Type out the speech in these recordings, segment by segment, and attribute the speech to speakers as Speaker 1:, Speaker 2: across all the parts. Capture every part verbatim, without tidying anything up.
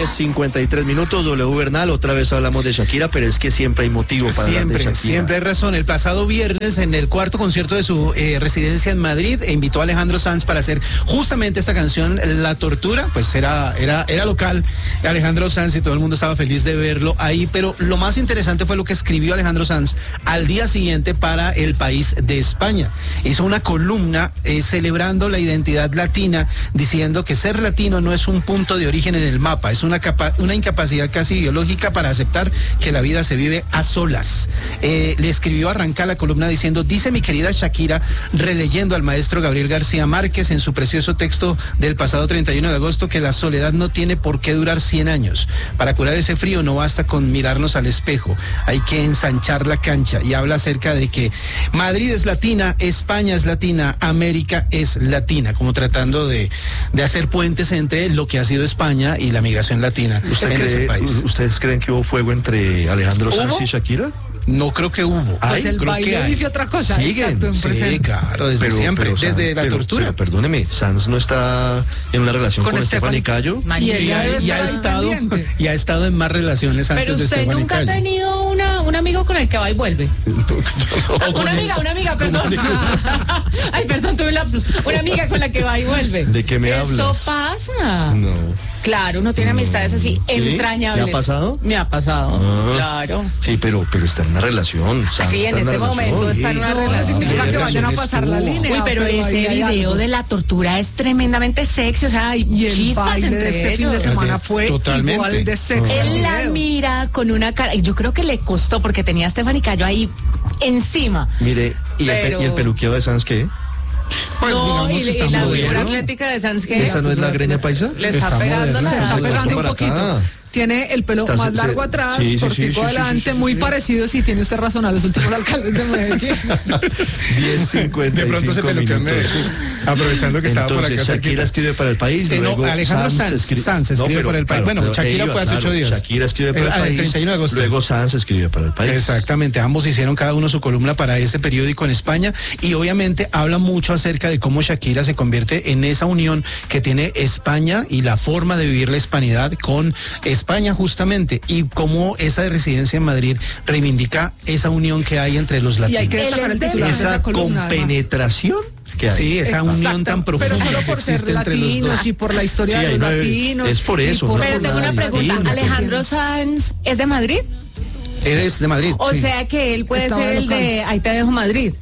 Speaker 1: diez cincuenta y tres minutos, W Bernal, otra vez hablamos de Shakira, pero es que siempre hay motivo para
Speaker 2: siempre,
Speaker 1: hablar de Shakira.
Speaker 2: Siempre hay razón. El pasado viernes, en el cuarto concierto de su eh, residencia en Madrid, invitó a Alejandro Sanz para hacer justamente esta canción, La Tortura. Pues era, era, era local Alejandro Sanz y todo el mundo estaba feliz de verlo ahí, pero lo más interesante fue lo que escribió Alejandro Sanz al día siguiente para El País de España. Hizo una columna eh, celebrando la identidad latina, diciendo que ser latino no es un punto de origen en el mapa, es una, capa una incapacidad casi biológica para aceptar que la vida se vive a solas. Eh, le escribió, arranca la columna diciendo: dice mi querida Shakira, releyendo al maestro Gabriel García Márquez en su precioso texto del pasado treinta y uno de agosto, que la soledad no tiene por qué durar cien años. Para curar ese frío no basta con mirarnos al espejo, hay que ensanchar la cancha. Y habla acerca de que Madrid es latina, España es latina, América es latina, como tratando de, de hacer puentes entre lo que ha sido España y la migración latina
Speaker 1: ¿Usted
Speaker 2: en
Speaker 1: cree,
Speaker 2: ese país.
Speaker 1: ¿Ustedes creen que hubo fuego entre Alejandro Sanz y Shakira?
Speaker 2: No creo que hubo.
Speaker 3: Pues
Speaker 2: Ay,
Speaker 3: el
Speaker 2: creo
Speaker 3: baile
Speaker 2: que hay.
Speaker 3: dice otra cosa.
Speaker 1: Siguen,
Speaker 3: Exacto, en
Speaker 2: Sí,
Speaker 3: presente.
Speaker 2: claro, desde
Speaker 1: Pero-
Speaker 2: siempre,
Speaker 1: pero Sanz-
Speaker 2: desde la
Speaker 1: pero-
Speaker 2: tortura.
Speaker 1: pero perdóneme, Sanz no está en una relación con,
Speaker 3: Con
Speaker 1: Stephanie
Speaker 3: Stephanie.
Speaker 1: Cayo.
Speaker 3: Y
Speaker 2: Y,
Speaker 3: ella
Speaker 2: ha,
Speaker 3: debe
Speaker 2: y ha
Speaker 3: estar
Speaker 2: estado
Speaker 3: pendiente.
Speaker 2: y ha estado en más relaciones antes
Speaker 4: Pero
Speaker 2: de
Speaker 4: usted
Speaker 2: Stephanie
Speaker 4: nunca ha
Speaker 2: Cayo.
Speaker 4: tenido una, un amigo con el que va y vuelve. Una amiga, una amiga, perdón. Ay, perdón, tuve un lapsus. Una amiga con la que va y vuelve.
Speaker 1: ¿De qué me
Speaker 4: Eso
Speaker 1: hablas?
Speaker 4: pasa.
Speaker 1: No.
Speaker 4: Claro, uno tiene amistades así
Speaker 1: ¿Sí?
Speaker 4: entrañables.
Speaker 1: ¿Le ha pasado?
Speaker 4: Me ha pasado,
Speaker 1: Ah.
Speaker 4: claro.
Speaker 1: Sí, pero, pero está en una relación. Sanz
Speaker 4: Sí, en
Speaker 1: está
Speaker 4: este
Speaker 1: una
Speaker 4: momento
Speaker 1: relación.
Speaker 4: está en una
Speaker 3: No,
Speaker 4: relación.
Speaker 3: significa que
Speaker 2: relación
Speaker 3: vayan a pasar la
Speaker 2: estuvo.
Speaker 3: línea.
Speaker 4: Uy, pero
Speaker 3: ahí
Speaker 4: ese
Speaker 3: hay
Speaker 4: video
Speaker 3: algo.
Speaker 4: de la tortura es tremendamente sexy, o sea, hay
Speaker 3: Y el
Speaker 4: chispas
Speaker 3: baile
Speaker 4: entre
Speaker 3: de este fin de
Speaker 4: ellos.
Speaker 3: semana fue
Speaker 2: Totalmente.
Speaker 3: igual de sexy.
Speaker 4: Él
Speaker 3: el
Speaker 4: la
Speaker 3: video.
Speaker 4: mira con una cara, yo creo que le costó porque tenía a Stephanie Cayo ahí encima.
Speaker 1: Mire, ¿y, el,
Speaker 4: Pero-
Speaker 1: pe- ¿y el peluqueo de Sanz qué?
Speaker 2: Pues
Speaker 4: no,
Speaker 2: digamos
Speaker 4: y,
Speaker 2: que
Speaker 4: y
Speaker 2: está
Speaker 4: la
Speaker 2: moderno.
Speaker 4: figura atlética de Sanz que
Speaker 1: ¿Esa no es la greña paisa?
Speaker 4: le está,
Speaker 2: Está
Speaker 4: pegando
Speaker 2: moderna,
Speaker 4: la
Speaker 3: Se está
Speaker 1: se
Speaker 4: edad.
Speaker 3: pegando un
Speaker 1: para
Speaker 3: poquito.
Speaker 1: acá.
Speaker 3: Tiene el pelo
Speaker 1: Está-
Speaker 3: más
Speaker 1: se-
Speaker 3: largo
Speaker 1: se-
Speaker 3: atrás,
Speaker 1: sí, sí, sí,
Speaker 3: cortico
Speaker 1: sí, sí,
Speaker 3: adelante,
Speaker 1: sí, sí,
Speaker 3: muy
Speaker 1: sí.
Speaker 3: parecido, sí, tiene usted razón, a los últimos alcaldes de Medellín.
Speaker 1: diez cincuenta y
Speaker 2: De pronto se
Speaker 1: cinco
Speaker 2: peluqueó en
Speaker 1: minutos.
Speaker 2: Medellín, aprovechando que estaba por
Speaker 1: Entonces,
Speaker 2: acá
Speaker 1: Shakira
Speaker 2: cerquita.
Speaker 1: escribe para El País.
Speaker 2: Eh, no,
Speaker 1: luego
Speaker 2: Alejandro Sanz,
Speaker 1: escribe,
Speaker 2: Sanz escribe
Speaker 1: pero,
Speaker 2: para El País.
Speaker 1: claro,
Speaker 2: Bueno,
Speaker 1: pero
Speaker 2: Shakira
Speaker 1: iba,
Speaker 2: fue hace
Speaker 1: claro,
Speaker 2: ocho días.
Speaker 1: Shakira escribe para
Speaker 2: El-
Speaker 1: El
Speaker 2: al
Speaker 1: País.
Speaker 2: treinta y uno de agosto.
Speaker 1: Luego Sanz escribe para El País.
Speaker 2: Exactamente, ambos hicieron cada uno su columna para este periódico en España y obviamente habla mucho acerca de cómo Shakira se convierte en esa unión que tiene España y la forma de vivir la hispanidad con España justamente, y cómo esa residencia en Madrid reivindica esa unión que hay entre los
Speaker 3: Y
Speaker 2: latinos.
Speaker 3: hay que destacar el titular de
Speaker 1: Esa
Speaker 3: esa columna. además.
Speaker 1: compenetración que hay.
Speaker 2: Sí, esa unión tan
Speaker 3: Exacto,
Speaker 2: profunda
Speaker 3: pero solo
Speaker 2: que
Speaker 3: por ser
Speaker 2: existe entre los
Speaker 3: latinos
Speaker 2: dos.
Speaker 3: y por la historia
Speaker 1: Sí,
Speaker 3: de
Speaker 1: ahí
Speaker 3: los
Speaker 1: no hay-
Speaker 3: latinos.
Speaker 1: es por
Speaker 3: y
Speaker 1: eso, ¿no?
Speaker 4: Pero tengo una
Speaker 1: Nada
Speaker 4: pregunta,
Speaker 1: distinto.
Speaker 4: ¿Alejandro Sanz es de Madrid?
Speaker 2: Eres de Madrid.
Speaker 4: O
Speaker 2: sí.
Speaker 4: sea que él puede
Speaker 3: Estaba
Speaker 4: ser el
Speaker 3: local.
Speaker 4: de Ahí te dejo Madrid.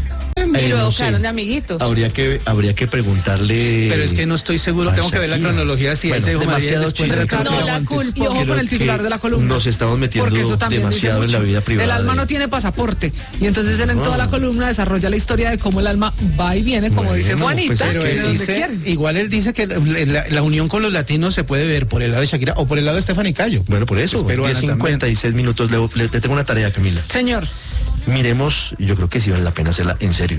Speaker 4: Y
Speaker 1: Eh,
Speaker 4: luego
Speaker 1: no sé.
Speaker 4: quedaron de amiguitos.
Speaker 1: Habría que, habría que preguntarle.
Speaker 2: Pero es que no estoy seguro,
Speaker 1: a
Speaker 2: tengo que ver la
Speaker 1: Shakira.
Speaker 2: cronología si
Speaker 1: Bueno,
Speaker 2: él te dejó Madrid
Speaker 1: demasiado
Speaker 2: después de
Speaker 1: chisme.
Speaker 2: retrato
Speaker 4: No,
Speaker 2: o
Speaker 4: la
Speaker 2: antes.
Speaker 4: culpa.
Speaker 3: Y ojo con
Speaker 1: Creo
Speaker 3: el titular
Speaker 1: que
Speaker 3: de la columna.
Speaker 1: nos estamos metiendo
Speaker 3: Porque eso también dice
Speaker 1: demasiado en la
Speaker 3: mucho.
Speaker 1: vida privada
Speaker 3: El alma
Speaker 1: de-
Speaker 3: no tiene pasaporte. Y entonces él en
Speaker 1: No.
Speaker 3: toda la columna desarrolla la historia de cómo el alma va y viene, como
Speaker 1: Bueno,
Speaker 3: dice
Speaker 1: pues
Speaker 3: Juanita.
Speaker 1: es
Speaker 2: Pero
Speaker 1: que
Speaker 2: él
Speaker 3: de donde
Speaker 2: dice,
Speaker 3: quiere.
Speaker 2: igual él dice que la, la- la unión con los latinos se puede ver por el lado de Shakira o por el lado de Stephanie Cayo.
Speaker 1: Bueno, por eso,
Speaker 2: Es peruana
Speaker 1: diez cincuenta y seis minutos. Le, le- te tengo una tarea, Camila.
Speaker 3: Señor,
Speaker 1: Miremos, yo creo que sí vale la pena hacerla en serio.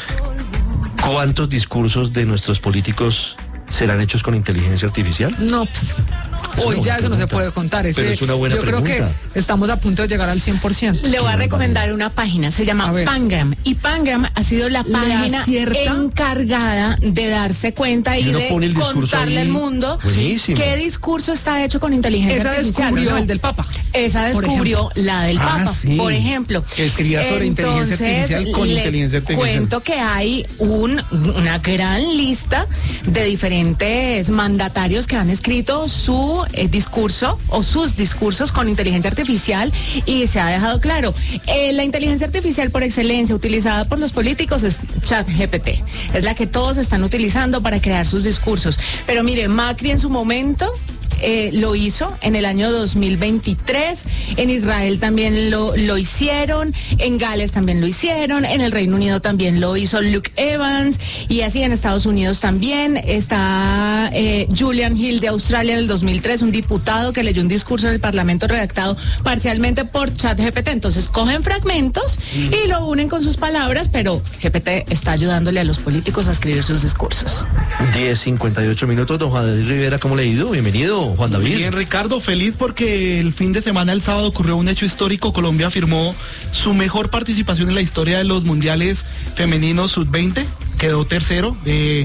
Speaker 1: ¿Cuántos discursos de nuestros políticos serán hechos con inteligencia artificial?
Speaker 3: no, pues,
Speaker 1: Es
Speaker 3: hoy
Speaker 1: una
Speaker 3: ya
Speaker 1: buena
Speaker 3: eso no se
Speaker 1: pregunta.
Speaker 3: puede contar. Ese-
Speaker 1: Pero es una buena
Speaker 3: yo creo
Speaker 1: pregunta.
Speaker 3: que estamos a punto de llegar al cien por ciento.
Speaker 4: Le voy a recomendar una página, se
Speaker 3: A
Speaker 4: llama
Speaker 3: ver.
Speaker 4: Pangram. Y Pangram ha sido la
Speaker 3: ¿Le
Speaker 4: página
Speaker 3: acierta?
Speaker 4: encargada de darse cuenta y,
Speaker 1: Y uno
Speaker 4: de
Speaker 1: pone el discurso
Speaker 4: contarle
Speaker 1: ahí.
Speaker 4: al mundo
Speaker 1: Buenísimo.
Speaker 4: qué discurso está hecho con inteligencia
Speaker 3: Esa
Speaker 4: artificial.
Speaker 3: descubrió
Speaker 4: ¿o no?
Speaker 3: el del Papa.
Speaker 4: Esa
Speaker 3: por
Speaker 4: descubrió la del
Speaker 2: Ah,
Speaker 4: Papa,
Speaker 2: sí.
Speaker 4: por ejemplo.
Speaker 2: Que escribía sobre inteligencia artificial con
Speaker 4: le
Speaker 2: inteligencia artificial.
Speaker 4: Cuento que hay un, una gran lista de diferentes mandatarios que han escrito su eh, discurso o sus discursos con inteligencia artificial y se ha dejado claro, eh, la inteligencia artificial por excelencia utilizada por los políticos es ChatGPT, es la que todos están utilizando para crear sus discursos. Pero mire, Macri en su momento eh, lo hizo en el año dos mil veintitrés, en Israel también lo, lo hicieron, en Gales también lo hicieron, en el Reino Unido también lo hizo Luke Evans, y así en Estados Unidos también está eh, Julian Hill de Australia en el dos mil tres, un diputado que leyó un discurso en el Parlamento redactado parcialmente por ChatGPT. Entonces cogen fragmentos y lo unen con sus palabras, pero G P T está ayudándole a los políticos a escribir sus discursos.
Speaker 1: diez cincuenta y ocho minutos, don Juan David Rivera, ¿cómo le ha ido? Bienvenido, Juan David.
Speaker 5: Bien, Ricardo, feliz porque el fin de semana, el sábado, ocurrió un hecho histórico. Colombia firmó su mejor participación en la historia de los mundiales femeninos sub veinte. Quedó tercero de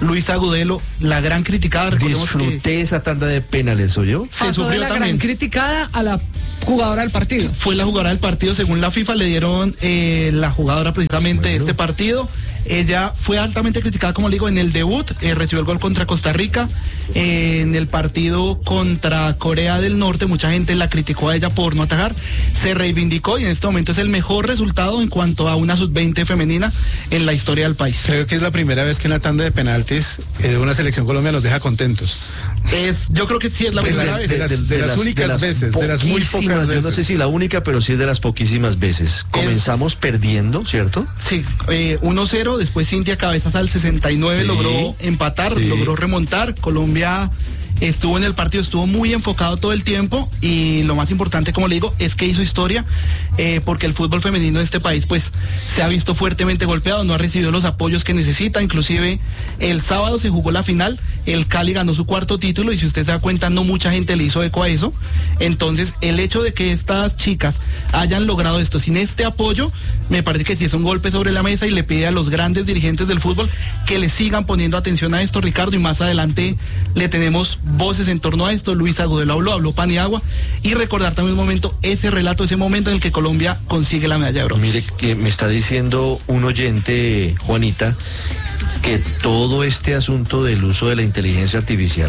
Speaker 5: Luis Agudelo, la gran criticada. Recordemos
Speaker 1: Disfruté
Speaker 5: que
Speaker 1: esa tanda de penales, ¿o yo?
Speaker 5: se
Speaker 3: Pasó de
Speaker 5: sufrió
Speaker 3: la
Speaker 5: también.
Speaker 3: gran criticada a la jugadora del partido.
Speaker 5: Fue la jugadora del partido, según la FIFA le dieron eh, la jugadora precisamente de
Speaker 1: Bueno.
Speaker 5: este partido. Ella fue altamente criticada, como le digo, en el debut, eh, recibió el gol contra Costa Rica, eh, en el partido contra Corea del Norte, mucha gente la criticó a ella por no atajar, se reivindicó y en este momento es el mejor resultado en cuanto a una sub veinte femenina en la historia del país.
Speaker 2: Creo que es la primera vez que en la tanda de penaltis eh, una selección Colombia nos deja contentos.
Speaker 5: Es, yo creo que sí es la
Speaker 2: Pues
Speaker 5: primera
Speaker 2: de-
Speaker 5: vez.
Speaker 2: de- las- de las únicas veces, de las muy pocas
Speaker 1: poquísimas, Yo no
Speaker 2: veces.
Speaker 1: sé si la única, pero sí es de las poquísimas veces. Comenzamos perdiendo, ¿cierto?
Speaker 5: Sí, eh, uno cero, después Cintia Cabezas al sesenta y nueve
Speaker 1: Sí,
Speaker 5: logró empatar,
Speaker 1: sí.
Speaker 5: logró remontar. Colombia estuvo en el partido, estuvo muy enfocado todo el tiempo y lo más importante, como le digo, es que hizo historia eh, porque el fútbol femenino de este país pues se ha visto fuertemente golpeado, no ha recibido los apoyos que necesita, inclusive el sábado se jugó la final, el Cali ganó su cuarto título y si usted se da cuenta no mucha gente le hizo eco a eso, entonces el hecho de que estas chicas hayan logrado esto sin este apoyo, me parece que sí es un golpe sobre la mesa y le pide a los grandes dirigentes del fútbol que le sigan poniendo atención a esto, Ricardo, y más adelante le tenemos voces en torno a esto. Luis Agudelo habló, habló Paniagua, y recordar también un momento, ese relato, ese momento en el que Colombia consigue la medalla de bronce.
Speaker 1: Mire que me está diciendo un oyente, Juanita, que todo este asunto del uso de la inteligencia artificial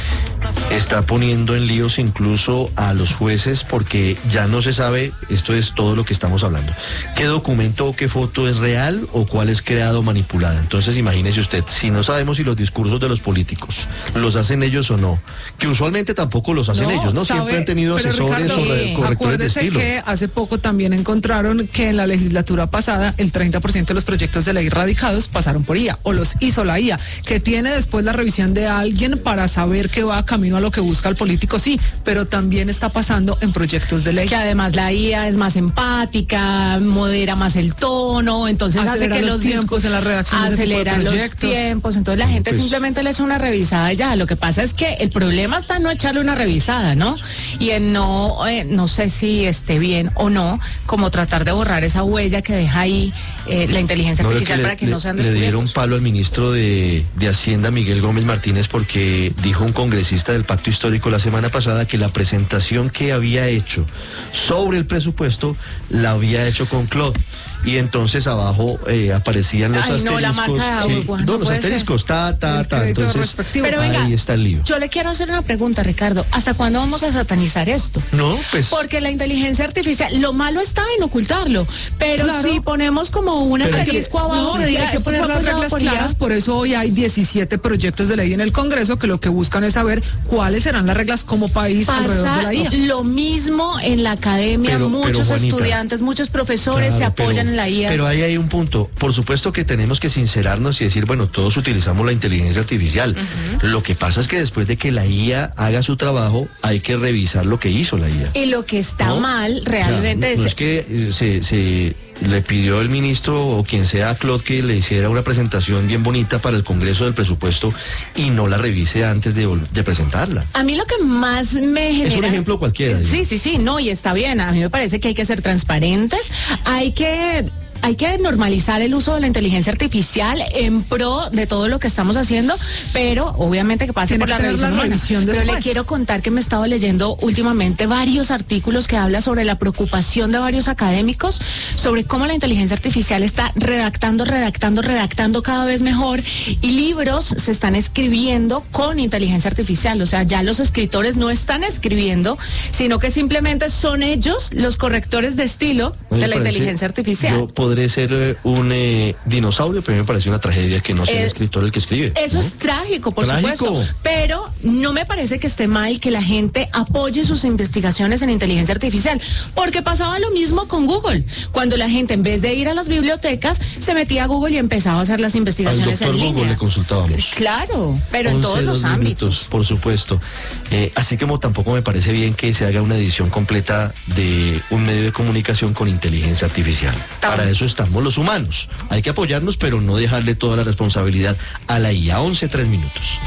Speaker 1: está poniendo en líos incluso a los jueces porque ya no se sabe, esto es todo lo que estamos hablando, qué documento o qué foto es real o cuál es creado o manipulada. Entonces imagínese usted, si no sabemos si los discursos de los políticos los hacen ellos o no, que usualmente tampoco los hacen ellos, ¿no?
Speaker 3: sabe,
Speaker 1: Siempre han tenido
Speaker 3: pero
Speaker 1: asesores
Speaker 3: Ricardo,
Speaker 1: o re-
Speaker 4: sí,
Speaker 1: correctores de
Speaker 3: acuérdese
Speaker 1: estilo.
Speaker 3: que hace poco también encontraron que en la legislatura pasada el treinta por ciento de los proyectos de ley radicados pasaron por I A o los hizo la I A, que tiene después la revisión de alguien para saber que va camino a lo que busca el político, sí, pero también está pasando en proyectos de ley.
Speaker 4: Que además la I A es más empática, modera más el tono, entonces
Speaker 3: Acelera
Speaker 4: hace que
Speaker 3: los
Speaker 4: los
Speaker 3: tiempos
Speaker 4: discos-
Speaker 3: en la redacción de ese tipo de
Speaker 4: acelera los
Speaker 3: proyectos.
Speaker 4: tiempos, entonces la gente
Speaker 1: Pues-
Speaker 4: simplemente le hace una revisada y ya. Lo que pasa es que el problema está en no echarle una revisada, ¿no? Y en no, eh, no sé si esté bien o no, como tratar de borrar esa huella que deja ahí eh, la inteligencia
Speaker 1: No,
Speaker 4: artificial
Speaker 1: le-
Speaker 4: para que
Speaker 1: le-
Speaker 4: no sean
Speaker 1: Le
Speaker 4: descubiertos.
Speaker 1: dieron palo al ministro de, de Hacienda, Miguel Gómez Martínez, porque dijo un congresista del Pacto Histórico la semana pasada que la presentación que había hecho sobre el presupuesto la había hecho con Claude. Y entonces abajo eh, aparecían los
Speaker 4: Ay, no, la
Speaker 1: asteriscos.
Speaker 4: marca de agua,
Speaker 1: no,
Speaker 4: no
Speaker 1: los
Speaker 4: puede
Speaker 1: asteriscos, ta, ta,
Speaker 3: El
Speaker 1: ta.
Speaker 3: crédito
Speaker 1: Entonces,
Speaker 3: respectivo.
Speaker 4: Pero venga,
Speaker 1: ahí está el lío.
Speaker 4: yo le quiero hacer una pregunta, Ricardo. ¿Hasta cuándo vamos a satanizar esto?
Speaker 1: No, pues.
Speaker 4: Porque la inteligencia artificial, lo malo está en ocultarlo, pero
Speaker 3: Claro.
Speaker 4: si ponemos como un
Speaker 1: Pero hay que-
Speaker 4: asterisco abajo,
Speaker 3: No,
Speaker 4: que
Speaker 3: y
Speaker 4: diga,
Speaker 3: hay que
Speaker 4: esto
Speaker 3: poner
Speaker 4: fue
Speaker 3: las
Speaker 4: apoyado
Speaker 3: reglas
Speaker 4: por I A.
Speaker 3: claras, por eso hoy hay diecisiete proyectos de ley en el Congreso que lo que buscan es saber cuáles serán las reglas como país alrededor de
Speaker 4: Pasa
Speaker 3: la I A.
Speaker 4: lo mismo en la academia,
Speaker 1: Pero- pero,
Speaker 4: muchos
Speaker 1: Juanita,
Speaker 4: estudiantes, muchos profesores se
Speaker 1: Claro,
Speaker 4: apoyan
Speaker 1: pero-
Speaker 4: en la I A.
Speaker 1: Pero ahí hay un punto. Por supuesto que tenemos que sincerarnos y decir, bueno, todos utilizamos la inteligencia artificial. Lo que pasa es que después de que la I A haga su trabajo, hay que revisar lo que hizo la I A.
Speaker 4: Y lo que está
Speaker 1: ¿No?
Speaker 4: mal
Speaker 1: O sea,
Speaker 4: realmente
Speaker 1: no, no
Speaker 4: es...
Speaker 1: es que eh, se, se le pidió el ministro o quien sea a Claude que le hiciera una presentación bien bonita para el Congreso del presupuesto y no la revise antes de, vol- de presentarla.
Speaker 4: A mí lo que más me genera...
Speaker 1: Es un ejemplo cualquiera,
Speaker 4: Sí,
Speaker 1: digo.
Speaker 4: sí, sí, no, y está bien. A mí me parece que hay que ser transparentes, hay que... Hay que normalizar el uso de la inteligencia artificial en pro de todo lo que estamos haciendo, pero obviamente que pase
Speaker 3: Tiene
Speaker 4: por
Speaker 3: que
Speaker 4: la
Speaker 3: tener
Speaker 4: revisión,
Speaker 3: la
Speaker 4: humana.
Speaker 3: revisión
Speaker 4: Pero le
Speaker 3: después.
Speaker 4: quiero contar que me he estado leyendo últimamente varios artículos que hablan sobre la preocupación de varios académicos sobre cómo la inteligencia artificial está redactando, redactando, redactando cada vez mejor y libros se están escribiendo con inteligencia artificial. O sea, ya los escritores no están escribiendo, sino que simplemente son ellos los correctores de estilo
Speaker 1: Me
Speaker 4: de la
Speaker 1: parece-
Speaker 4: inteligencia artificial.
Speaker 1: Yo podré ser eh, un eh, dinosaurio, pero a mí me parece una tragedia que no sea el
Speaker 4: Eh,
Speaker 1: escritor el que escribe.
Speaker 4: Eso
Speaker 1: ¿no?
Speaker 4: es trágico, por
Speaker 1: Trágico.
Speaker 4: supuesto. Pero no me parece que esté mal que la gente apoye sus investigaciones en inteligencia artificial. Porque pasaba lo mismo con Google. Cuando la gente, en vez de ir a las bibliotecas, se metía a Google y empezaba a hacer las
Speaker 1: Al
Speaker 4: investigaciones
Speaker 1: doctor
Speaker 4: en
Speaker 1: Google
Speaker 4: línea.
Speaker 1: le consultábamos.
Speaker 4: Claro, pero en
Speaker 1: once,
Speaker 4: todos los
Speaker 1: dos
Speaker 4: ámbitos.
Speaker 1: minutos, por supuesto. Eh, así como tampoco me parece bien que se haga una edición completa de un medio de comunicación con inteligencia artificial.
Speaker 4: Tam-
Speaker 1: Para eso estamos los humanos. Hay que apoyarnos, pero no dejarle toda la responsabilidad a la I A. once, tres minutos.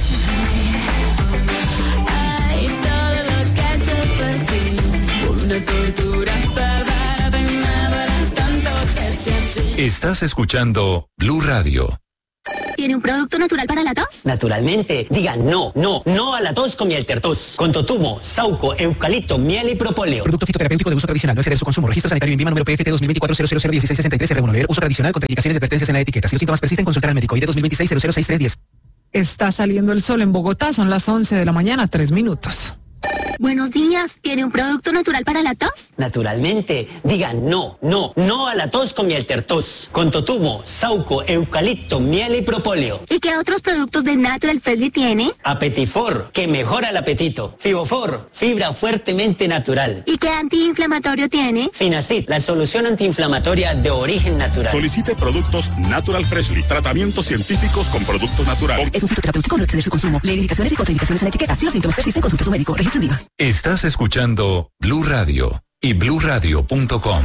Speaker 6: Estás escuchando Blue Radio. ¿tiene un producto natural para la tos?
Speaker 7: Naturalmente, diga no, no, no a la tos con miel tertos. Con totumo, sauco, eucalipto, miel y propóleo.
Speaker 2: Producto fitoterapéutico de uso tradicional, no exceder su consumo. Registro sanitario INVIMA número P F T dos mil veinticuatro cero cero cero dieciséis sesenta y tres. R uno. Leer uso tradicional. Contraindicaciones y advertencias en la etiqueta. Si los síntomas persisten, consultar al médico. I D dos mil veintiséis cero cero seis tres diez.
Speaker 3: Está saliendo el sol en Bogotá, son las once de la mañana, tres minutos.
Speaker 6: Buenos días, ¿tiene un producto natural para la tos?
Speaker 7: Naturalmente, diga no, no, no a la tos con miel tertos. Con totumo, sauco, eucalipto, miel y propóleo.
Speaker 6: ¿Y qué otros productos de Natural Freshly tiene?
Speaker 7: Apetifor, que mejora el apetito. Fibofor, fibra fuertemente natural.
Speaker 6: ¿Y qué antiinflamatorio tiene?
Speaker 7: Finacid, la solución antiinflamatoria de origen natural.
Speaker 8: Solicite productos Natural Freshly, tratamientos científicos con productos naturales.
Speaker 9: Es un fitoterapéutico, no exceder su consumo. Lee indicaciones y contraindicaciones en la etiqueta. Si los síntomas persisten, consulte a su médico. Registro INVIMA.
Speaker 10: Estás escuchando Blue Radio y blue radio punto com.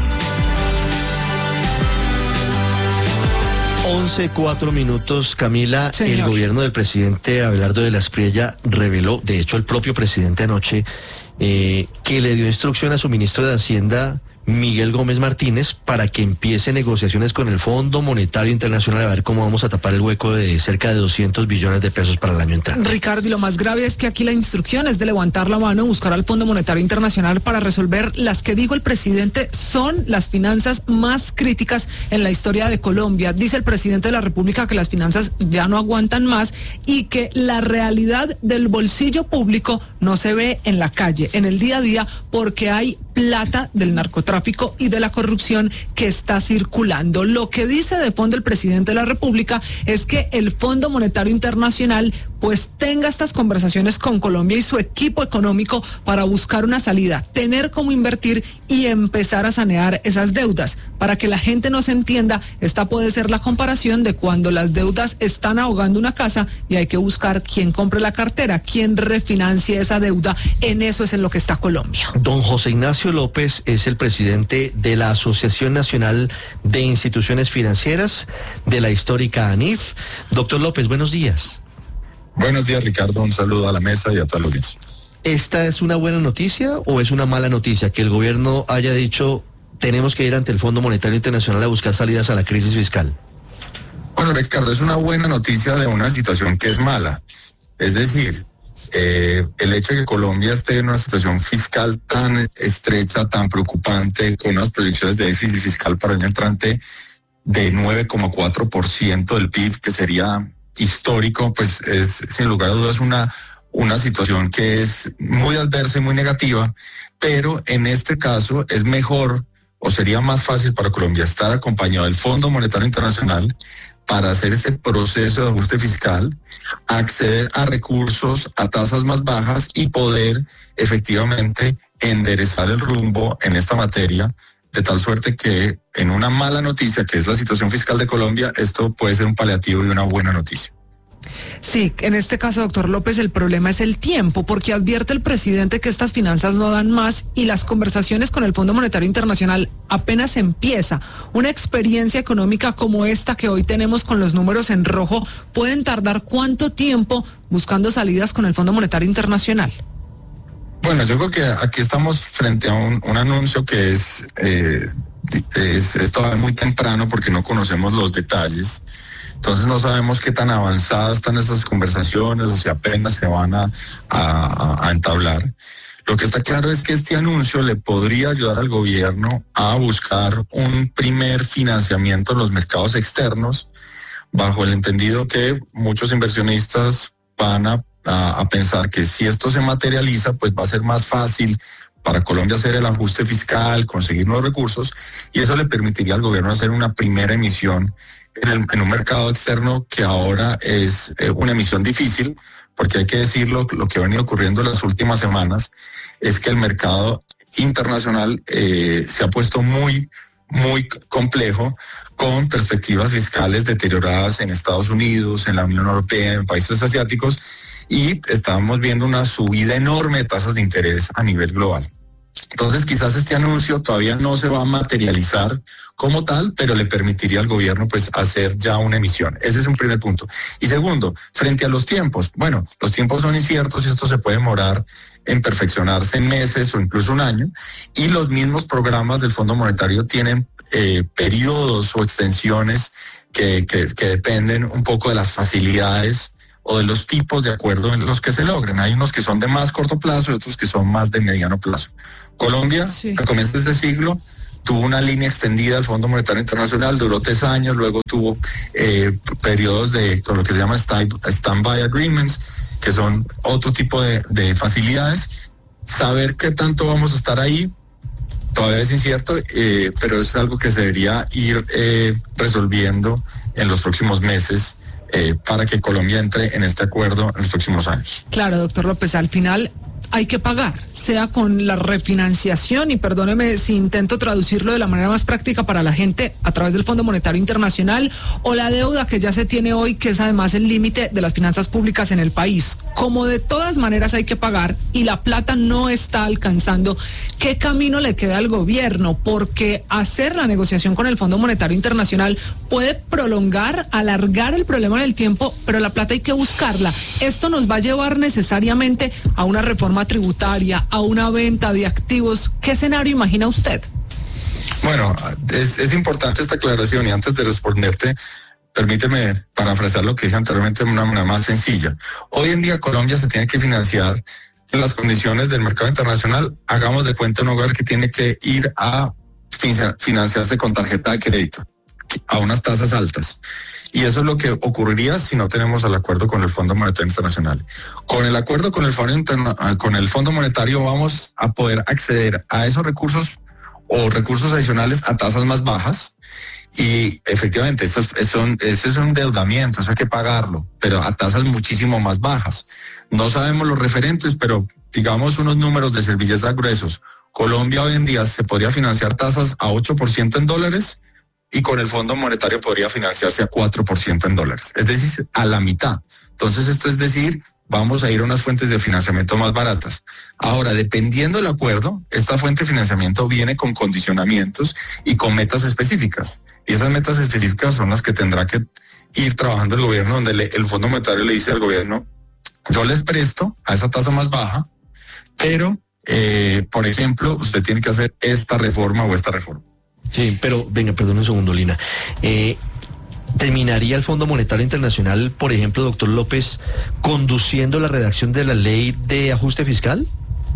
Speaker 1: once, cuatro minutos, Camila.
Speaker 3: Señor.
Speaker 1: El gobierno del presidente Abelardo de la Espriella reveló, de hecho el propio presidente anoche, eh, que le dio instrucción a su ministro de Hacienda, Miguel Gómez Martínez, para que empiece negociaciones con el Fondo Monetario Internacional a ver cómo vamos a tapar el hueco de cerca de doscientos billones de pesos para el año entrante.
Speaker 3: Ricardo, y lo más grave es que aquí la instrucción es de levantar la mano y buscar al Fondo Monetario Internacional para resolver las que dijo el presidente son las finanzas más críticas en la historia de Colombia. Dice el presidente de la República que las finanzas ya no aguantan más y que la realidad del bolsillo público no se ve en la calle, en el día a día, porque hay plata del narcotráfico y de la corrupción que está circulando. Lo que dice de fondo el presidente de la República es que el Fondo Monetario Internacional pues tenga estas conversaciones con Colombia y su equipo económico para buscar una salida, tener cómo invertir y empezar a sanear esas deudas. Para que la gente nos entienda, esta puede ser la comparación de cuando las deudas están ahogando una casa y hay que buscar quién compre la cartera, quién refinancie esa deuda. En eso es en lo que está Colombia.
Speaker 1: Don José Ignacio López es el presidente de la Asociación Nacional de Instituciones Financieras, de la histórica ANIF. Doctor López, buenos días.
Speaker 11: Buenos días, Ricardo. Un saludo a la mesa y a toda la audiencia.
Speaker 1: ¿Esta es una buena noticia o es una mala noticia que el gobierno haya dicho tenemos que ir ante el Fondo Monetario Internacional a buscar salidas a la crisis fiscal?
Speaker 11: Bueno, Ricardo, es una buena noticia de una situación que es mala. Es decir, eh, el hecho de que Colombia esté en una situación fiscal tan estrecha, tan preocupante, con unas proyecciones de déficit fiscal para el año entrante de nueve coma cuatro por ciento del P I B, que sería histórico, pues es sin lugar a dudas una, una situación que es muy adversa y muy negativa, pero en este caso es mejor o sería más fácil para Colombia estar acompañado del Fondo Monetario Internacional para hacer este proceso de ajuste fiscal, acceder a recursos a tasas más bajas y poder efectivamente enderezar el rumbo en esta materia, de tal suerte que en una mala noticia, que es la situación fiscal de Colombia, esto puede ser un paliativo y una buena noticia.
Speaker 3: Sí, en este caso, doctor López, el problema es el tiempo, porque advierte el presidente que estas finanzas no dan más y las conversaciones con el Fondo Monetario Internacional apenas empieza. Una experiencia económica como esta que hoy tenemos con los números en rojo, ¿pueden tardar cuánto tiempo buscando salidas con el Fondo Monetario Internacional?
Speaker 11: Bueno, yo creo que aquí estamos frente a un, un anuncio que es, eh, es, es todavía muy temprano porque no conocemos los detalles. Entonces no sabemos qué tan avanzadas están estas conversaciones o si apenas se van a, a, a entablar. Lo que está claro es que este anuncio le podría ayudar al gobierno a buscar un primer financiamiento en los mercados externos, bajo el entendido que muchos inversionistas van a A, a pensar que si esto se materializa, pues va a ser más fácil para Colombia hacer el ajuste fiscal, conseguir nuevos recursos, y eso le permitiría al gobierno hacer una primera emisión en, el, en un mercado externo que ahora es eh, una emisión difícil, porque hay que decirlo, lo que ha venido ocurriendo en las últimas semanas es que el mercado internacional eh, se ha puesto muy, muy complejo, con perspectivas fiscales deterioradas en Estados Unidos, en la Unión Europea, en países asiáticos, y estamos viendo una subida enorme de tasas de interés a nivel global. Entonces quizás este anuncio todavía no se va a materializar como tal, pero le permitiría al gobierno pues hacer ya una emisión. Ese es un primer punto. Y segundo, frente a los tiempos, bueno, los tiempos son inciertos y esto se puede demorar en perfeccionarse en meses o incluso un año, y los mismos programas del Fondo Monetario tienen eh, periodos o extensiones que, que, que dependen un poco de las facilidades o de los tipos de acuerdo en los que se logren. Hay unos que son de más corto plazo y otros que son más de mediano plazo. Colombia, sí. a comienzos de este siglo, tuvo una línea extendida del Fondo Monetario Internacional, duró tres años, luego tuvo eh, periodos de con lo que se llama stand-by agreements, que son otro tipo de, de facilidades. Saber qué tanto vamos a estar ahí todavía es incierto, eh, pero es algo que se debería ir eh, resolviendo en los próximos meses, Eh, para que Colombia entre en este acuerdo en los próximos años.
Speaker 3: Claro, doctor López, al final hay que pagar, sea con la refinanciación, y perdóneme si intento traducirlo de la manera más práctica para la gente, a través del Fondo Monetario Internacional, o la deuda que ya se tiene hoy, que es además el límite de las finanzas públicas en el país. Como de todas maneras hay que pagar y la plata no está alcanzando, ¿qué camino le queda al gobierno? Porque hacer la negociación con el Fondo Monetario Internacional puede prolongar, alargar el problema en el tiempo, pero la plata hay que buscarla. Esto nos va a llevar necesariamente a una reforma tributaria, a una venta de activos. ¿Qué escenario imagina usted?
Speaker 11: Bueno, es, es importante esta aclaración, y antes de responderte, permíteme parafrasear lo que dije anteriormente de una manera más sencilla. Hoy en día Colombia se tiene que financiar en las condiciones del mercado internacional. Hagamos de cuenta un hogar que tiene que ir a financiarse con tarjeta de crédito a unas tasas altas. Y eso es lo que ocurriría si no tenemos el acuerdo con el Fondo Monetario Internacional. Con el acuerdo con el Fondo, Interna- con el Fondo Monetario vamos a poder acceder a esos recursos o recursos adicionales a tasas más bajas. Y efectivamente, esto es, son, eso es un endeudamiento, eso hay que pagarlo, pero a tasas muchísimo más bajas. No sabemos los referentes, pero digamos unos números de servilleta gruesos. Colombia hoy en día se podría financiar tasas a ocho por ciento en dólares, y con el Fondo Monetario podría financiarse a cuatro por ciento en dólares, es decir, a la mitad. Entonces esto es decir, vamos a ir a unas fuentes de financiamiento más baratas. Ahora, dependiendo del acuerdo, esta fuente de financiamiento viene con condicionamientos y con metas específicas. Y esas metas específicas son las que tendrá que ir trabajando el gobierno, donde le, el Fondo Monetario le dice al gobierno, yo les presto a esa tasa más baja, pero, eh, por ejemplo, usted tiene que hacer esta reforma o esta reforma.
Speaker 1: Sí, pero venga, perdón un segundo, Lina. Eh, ¿Terminaría el Fondo Monetario Internacional, por ejemplo, doctor López, conduciendo la redacción de la ley de ajuste fiscal?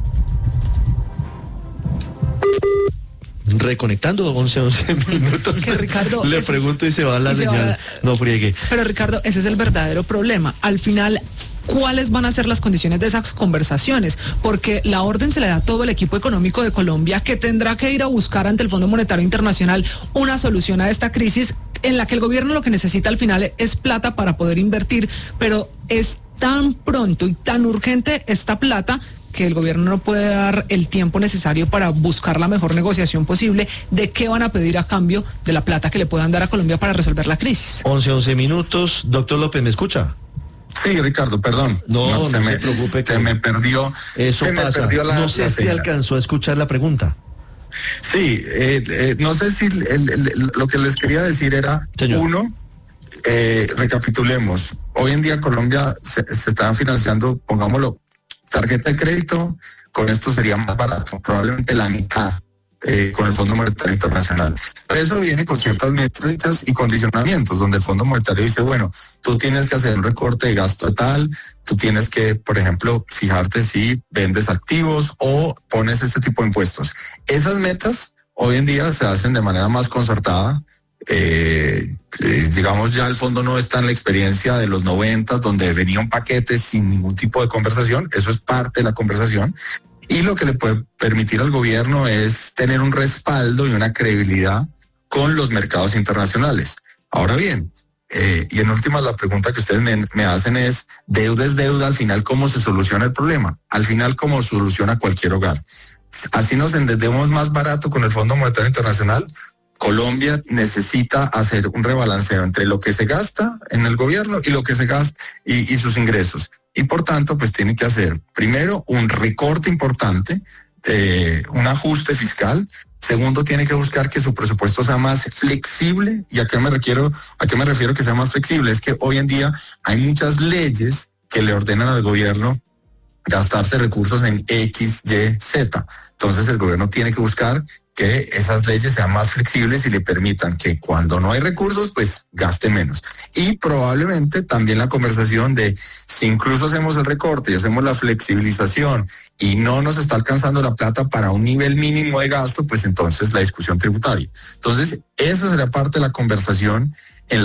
Speaker 1: Reconectando once, once minutos.
Speaker 3: Que Ricardo,
Speaker 1: le pregunto y se va la señal. Va... No friegue.
Speaker 3: Pero Ricardo, ese es el verdadero problema. Al final, ¿cuáles van a ser las condiciones de esas conversaciones? Porque la orden se le da a todo el equipo económico de Colombia, que tendrá que ir a buscar ante el Fondo Monetario Internacional una solución a esta crisis, en la que el gobierno lo que necesita al final es plata para poder invertir, pero es tan pronto y tan urgente esta plata que el gobierno no puede dar el tiempo necesario para buscar la mejor negociación posible de qué van a pedir a cambio de la plata que le puedan dar a Colombia para resolver la crisis.
Speaker 1: once, once minutos. Doctor López, ¿me escucha?
Speaker 11: Sí, Ricardo, perdón.
Speaker 1: No, no, no se,
Speaker 11: se
Speaker 1: me,
Speaker 11: me
Speaker 1: preocupe.
Speaker 11: Se que me perdió.
Speaker 1: Eso
Speaker 11: se
Speaker 1: pasa.
Speaker 11: Me perdió la,
Speaker 1: no sé
Speaker 11: la
Speaker 1: si señal. Alcanzó a escuchar la pregunta.
Speaker 11: Sí, eh, eh, no sé si el, el, lo que les quería decir era, Señor. uno, eh, recapitulemos. Hoy en día Colombia se, se está financiando, pongámoslo, tarjeta de crédito, con esto sería más barato, probablemente la mitad. Eh, con el Fondo Monetario Internacional. Pero eso viene con ciertas métricas y condicionamientos, donde el Fondo Monetario dice, bueno, tú tienes que hacer un recorte de gasto tal, tú tienes que, por ejemplo, fijarte si vendes activos o pones este tipo de impuestos. Esas metas hoy en día se hacen de manera más concertada. Eh, eh, digamos, ya el fondo no está en la experiencia de los noventas, donde venía un paquete sin ningún tipo de conversación. Eso es parte de la conversación. Y lo que le puede permitir al gobierno es tener un respaldo y una credibilidad con los mercados internacionales. Ahora bien, eh, y en últimas la pregunta que ustedes me, me hacen es, deuda es deuda, al final ¿cómo se soluciona el problema? Al final ¿cómo soluciona cualquier hogar? Así nos endeudemos más barato con el Fondo Monetario Internacional. Colombia necesita hacer un rebalanceo entre lo que se gasta en el gobierno y lo que se gasta y, y sus ingresos. Y por tanto, pues tiene que hacer primero un recorte importante eh, un ajuste fiscal. Segundo, tiene que buscar que su presupuesto sea más flexible. ¿Y a qué me refiero? ¿A qué me refiero que sea más flexible? Es que hoy en día hay muchas leyes que le ordenan al gobierno gastarse recursos en X, Y, Z. Entonces el gobierno tiene que buscar que esas leyes sean más flexibles y le permitan que cuando no hay recursos, pues gaste menos. Y probablemente también la conversación de si incluso hacemos el recorte y hacemos la flexibilización y no nos está alcanzando la plata para un nivel mínimo de gasto, pues entonces la discusión tributaria. Entonces, esa será parte de la conversación